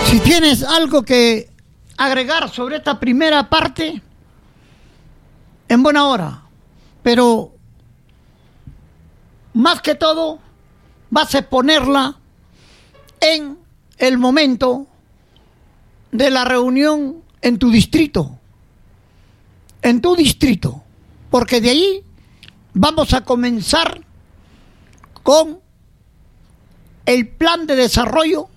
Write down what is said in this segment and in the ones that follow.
Si tienes algo que agregar sobre esta primera parte, en buena hora. Pero más que todo, vas a exponerla en el momento de la reunión en tu distrito. En tu distrito. Porque de ahí vamos a comenzar con el plan de desarrollo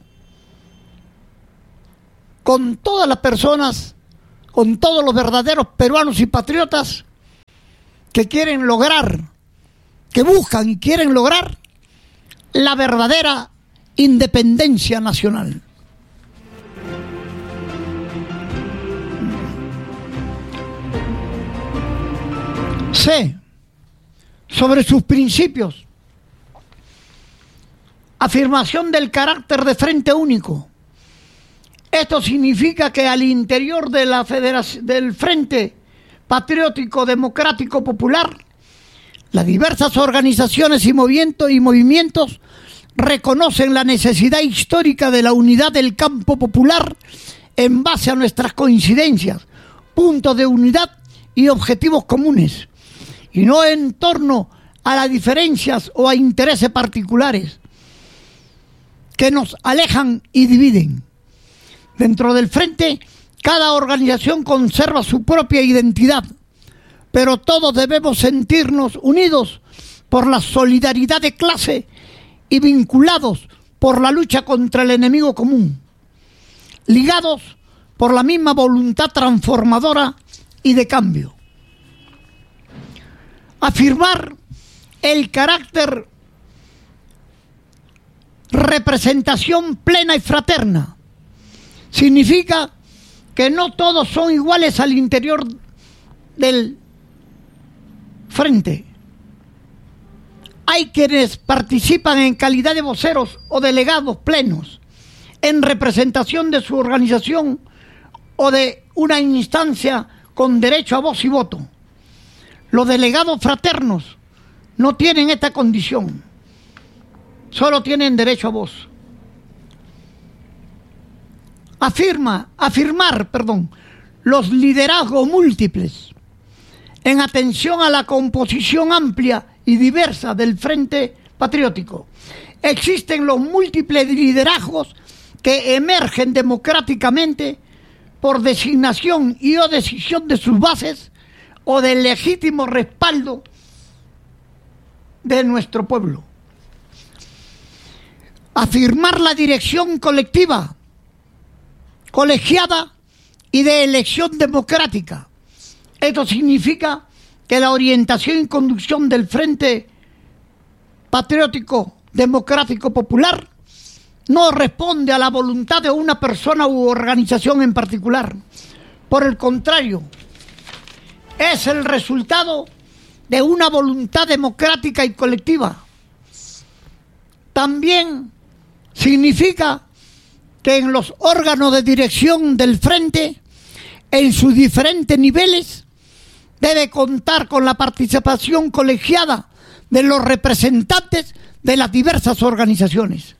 con todas las personas, con todos los verdaderos peruanos y patriotas que quieren lograr, que buscan y quieren lograr la verdadera independencia nacional. C. Sobre sus principios. Afirmación del carácter de frente único. Esto significa que al interior de la federación, del Frente Patriótico Democrático Popular, las diversas organizaciones y movimientos reconocen la necesidad histórica de la unidad del campo popular en base a nuestras coincidencias, puntos de unidad y objetivos comunes, y no en torno a las diferencias o a intereses particulares que nos alejan y dividen. Dentro del frente, cada organización conserva su propia identidad, pero todos debemos sentirnos unidos por la solidaridad de clase y vinculados por la lucha contra el enemigo común, ligados por la misma voluntad transformadora y de cambio. Afirmar el carácter representación plena y fraterna significa que no todos son iguales al interior del frente. Hay quienes participan en calidad de voceros o delegados plenos en representación de su organización o de una instancia con derecho a voz y voto. Los delegados fraternos no tienen esta condición, solo tienen derecho a voz. Afirmar los liderazgos múltiples en atención a la composición amplia y diversa del Frente Patriótico. Existen los múltiples liderazgos que emergen democráticamente por designación y o decisión de sus bases o del legítimo respaldo de nuestro pueblo. Afirmar la dirección colectiva, colegiada y de elección democrática. Esto significa que la orientación y conducción del Frente Patriótico Democrático Popular no responde a la voluntad de una persona u organización en particular. Por el contrario, es el resultado de una voluntad democrática y colectiva. También significa que en los órganos de dirección del Frente, en sus diferentes niveles, debe contar con la participación colegiada de los representantes de las diversas organizaciones.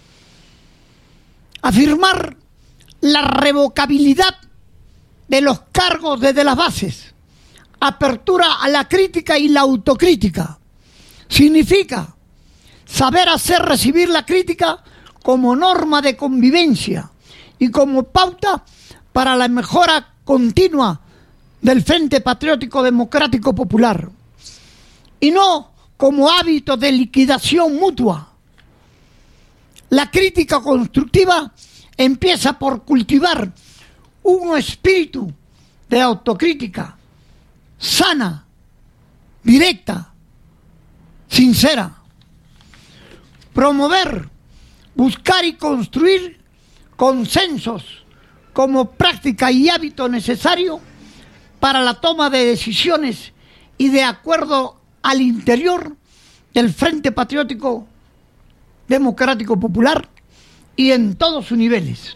Afirmar la revocabilidad de los cargos desde las bases, apertura a la crítica y la autocrítica, significa saber hacer recibir la crítica como norma de convivencia y como pauta para la mejora continua del Frente Patriótico Democrático Popular, y no como hábito de liquidación mutua. La crítica constructiva empieza por cultivar un espíritu de autocrítica sana, directa, sincera. Promover, buscar y construir consensos como práctica y hábito necesario para la toma de decisiones y de acuerdo al interior del Frente Patriótico Democrático Popular y en todos sus niveles.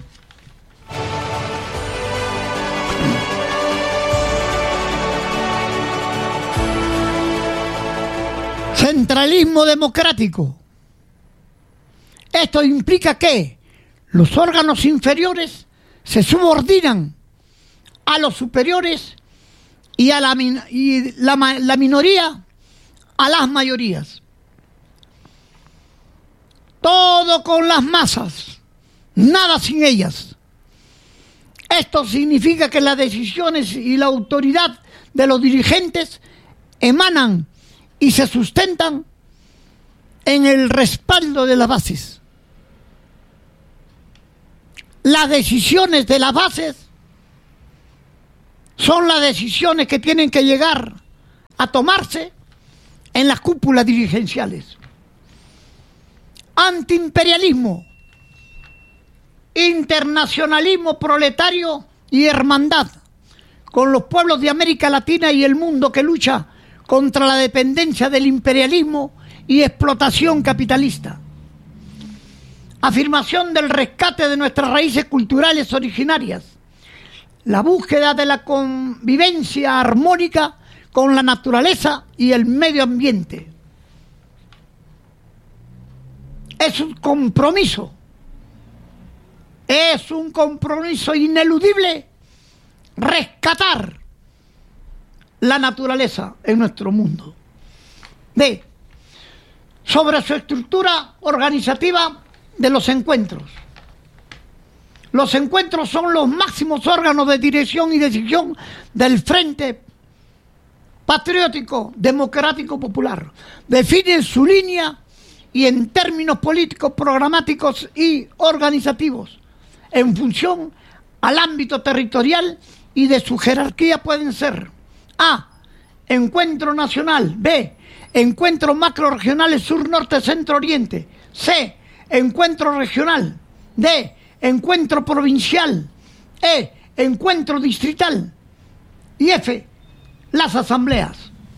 Centralismo democrático. Esto implica que Los órganos inferiores se subordinan a los superiores y a la minoría a las mayorías. Todo con las masas, nada sin ellas. Esto significa que las decisiones y la autoridad de los dirigentes emanan y se sustentan en el respaldo de las bases. Las decisiones de las bases son las decisiones que tienen que llegar a tomarse en las cúpulas dirigenciales. Antiimperialismo, internacionalismo proletario y hermandad con los pueblos de América Latina y el mundo que lucha contra la dependencia del imperialismo y explotación capitalista. Afirmación del rescate de nuestras raíces culturales originarias. La búsqueda de la convivencia armónica con la naturaleza y el medio ambiente. Es un compromiso ineludible rescatar la naturaleza en nuestro mundo. D. Sobre su estructura organizativa de los encuentros. Los encuentros son los máximos órganos de dirección y decisión del Frente Patriótico Democrático Popular. Definen su línea y en términos políticos, programáticos y organizativos, en función al ámbito territorial y de su jerarquía pueden ser: A. Encuentro nacional. B. Encuentros macrorregionales sur, norte, centro, oriente. C. Encuentro regional. D. Encuentro provincial. E. Encuentro distrital. Y F. Las asambleas.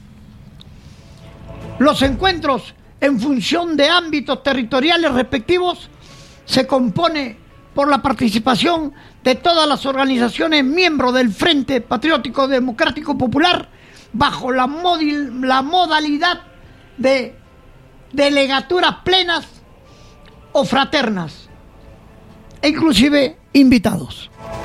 Los encuentros en función de ámbitos territoriales respectivos se compone por la participación de todas las organizaciones miembros del Frente Patriótico Democrático Popular bajo la modalidad de delegaturas plenas o fraternas, e inclusive invitados.